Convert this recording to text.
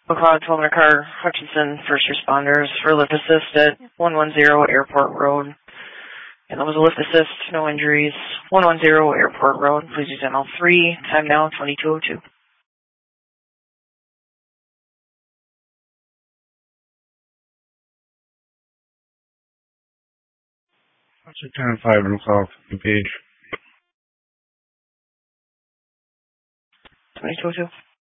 McLeod, 12 car, Hutchinson, first responders for lift assist at 110 Airport Road. And that was a lift assist, no injuries. 110 Airport Road. Please use ML 3. Time now, 22:02. Officer 10-5 and call page. 22:02.